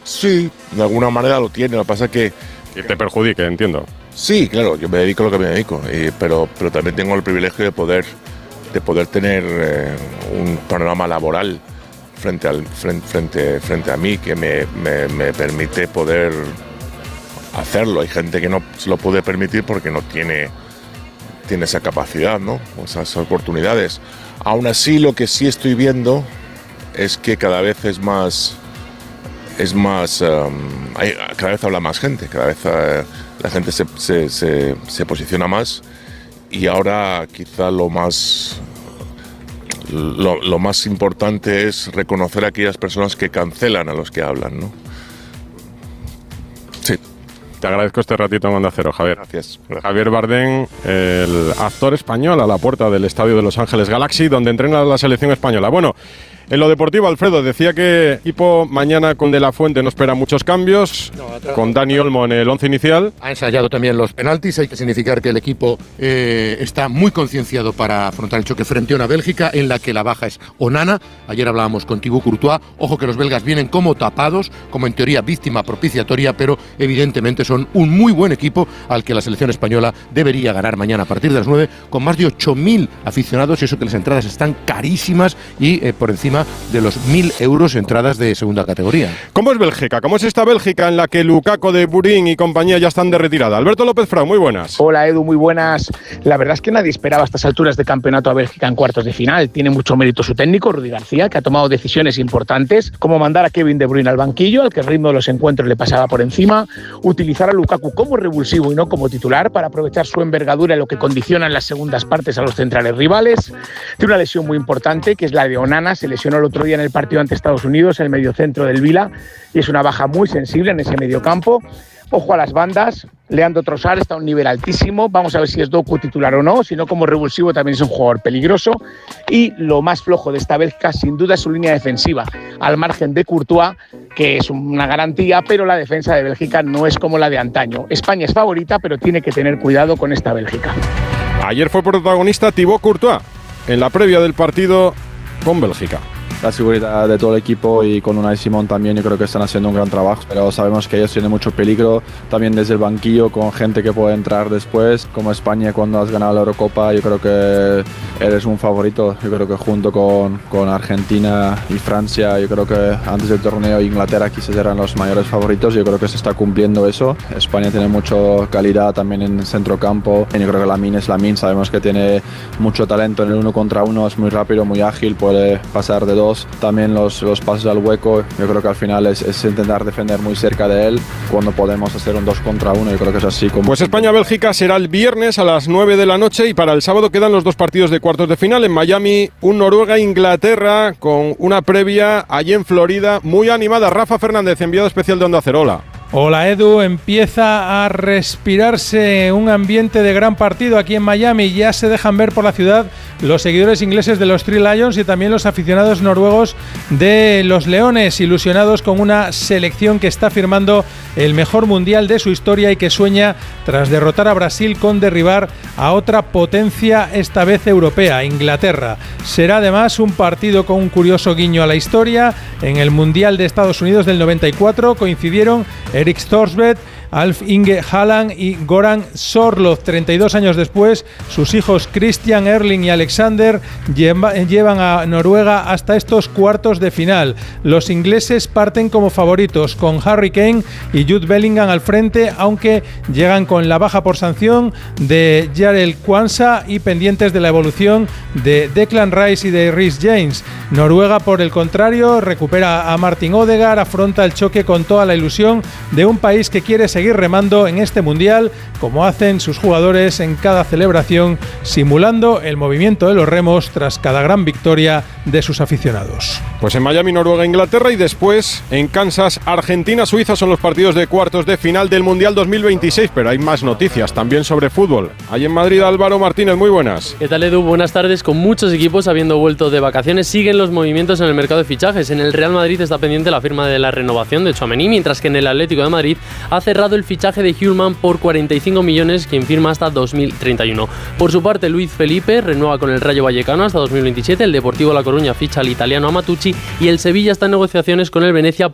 Sí, de alguna manera lo tiene, lo que pasa es que te perjudique, entiendo. Sí, claro, yo me dedico a lo que me dedico, pero también tengo el privilegio de poder tener un panorama laboral frente a mí que me permite poder hacerlo. Hay gente que no se lo puede permitir porque no tiene esa capacidad, ¿no? Esas oportunidades. Aún así, lo que sí estoy viendo es que cada vez cada vez habla más gente, cada vez la gente se posiciona más, y ahora quizá lo más importante es reconocer a aquellas personas que cancelan a los que hablan, ¿no? Sí. Te agradezco este ratito en Onda Cero, Javier. Gracias. Javier Bardem, el actor español, a la puerta del estadio de Los Ángeles Galaxy, donde entrena la selección española. Bueno, en lo deportivo, Alfredo, decía que equipo mañana con De La Fuente no espera muchos cambios, con Dani Olmo en el 11 inicial. Ha ensayado también los penaltis, hay que significar que el equipo está muy concienciado para afrontar el choque frente a una Bélgica en la que la baja es Onana. Ayer hablábamos con Thibaut Courtois, ojo que los belgas vienen como tapados, como en teoría víctima propiciatoria, pero evidentemente son un muy buen equipo al que la selección española debería ganar mañana a partir de las 9, con más de 8.000 aficionados, y eso que las entradas están carísimas y por encima de los 1.000 euros entradas de segunda categoría. ¿Cómo es Bélgica? ¿Cómo es esta Bélgica en la que Lukaku, De Bruyne y compañía ya están de retirada? Alberto López Frau, muy buenas. Hola Edu, muy buenas. La verdad es que nadie esperaba a estas alturas de campeonato a Bélgica en cuartos de final. Tiene mucho mérito su técnico, Rudi García, que ha tomado decisiones importantes, como mandar a Kevin De Bruyne al banquillo, al que el ritmo de los encuentros le pasaba por encima, utilizar a Lukaku como revulsivo y no como titular para aprovechar su envergadura en lo que condiciona en las segundas partes a los centrales rivales. Tiene una lesión muy importante, que es la de Onana. Se lesionó el otro día en el partido ante Estados Unidos, el mediocentro del Vila, y es una baja muy sensible en ese mediocampo. Ojo a las bandas, Leandro Trossard está a un nivel altísimo, vamos a ver si es Doku titular o no, si no como revulsivo también es un jugador peligroso, y lo más flojo de esta Bélgica sin duda es su línea defensiva, al margen de Courtois, que es una garantía, pero la defensa de Bélgica no es como la de antaño. España es favorita, pero tiene que tener cuidado con esta Bélgica. Ayer fue protagonista Thibaut Courtois en la previa del partido con Bélgica. La seguridad de todo el equipo y con Unai Simón también, yo creo que están haciendo un gran trabajo, pero sabemos que ellos tienen mucho peligro también desde el banquillo, con gente que puede entrar después. Como España, cuando has ganado la Eurocopa, yo creo que eres un favorito. Yo creo que junto con Argentina y Francia, yo creo que antes del torneo Inglaterra quizás eran los mayores favoritos. Yo creo que se está cumpliendo eso. España tiene mucha calidad también en centrocampo. Yo creo que Lamine es Lamine, sabemos que tiene mucho talento en el 1 contra 1, es muy rápido, muy ágil, puede pasar de 2. También los pases al hueco, yo creo que al final es intentar defender muy cerca de él cuando podemos hacer un 2 contra 1, yo creo que es así como... Pues España-Bélgica será el viernes a las 9 de la noche, y para el sábado quedan los dos partidos de cuartos de final. En Miami, un Noruega-Inglaterra, con una previa allí en Florida muy animada. Rafa Fernández, enviado especial de Onda Cero. Hola. Hola Edu, empieza a respirarse un ambiente de gran partido aquí en Miami. Ya se dejan ver por la ciudad los seguidores ingleses de los Three Lions y también los aficionados noruegos de los Leones, ilusionados con una selección que está firmando el mejor mundial de su historia y que sueña, tras derrotar a Brasil, con derribar a otra potencia, esta vez europea, Inglaterra. Será además un partido con un curioso guiño a la historia. En el Mundial de Estados Unidos del 94 coincidieron Erik Thorsvedt, Alf Inge Haaland y Goran Sorloth. 32 años después, sus hijos Christian, Erling y Alexander llevan a Noruega hasta estos cuartos de final. Los ingleses parten como favoritos, con Harry Kane y Jude Bellingham al frente, aunque llegan con la baja por sanción de Jarell Quansah y pendientes de la evolución de Declan Rice y de Reece James. Noruega, por el contrario, recupera a Martin Odegaard, afronta el choque con toda la ilusión de un país que quiere seguir remando en este mundial, como hacen sus jugadores en cada celebración, simulando el movimiento de los remos tras cada gran victoria de sus aficionados. Pues en Miami, Noruega, Inglaterra, y después en Kansas, Argentina, Suiza son los partidos de cuartos de final del Mundial 2026, pero hay más noticias también sobre fútbol. Ahí en Madrid, Álvaro Martínez, muy buenas. ¿Qué tal, Edu? Buenas tardes. Con muchos equipos habiendo vuelto de vacaciones, siguen los movimientos en el mercado de fichajes. En el Real Madrid está pendiente la firma de la renovación de Tchouaméni, mientras que en el Atlético de Madrid ha cerrado el fichaje de Hjulmand por 45 millones, quien firma hasta 2031. Por su parte, Luis Felipe renueva con el Rayo Vallecano hasta 2027, el Deportivo La Coruña ficha al italiano Amatucci y el Sevilla está en negociaciones con el Venecia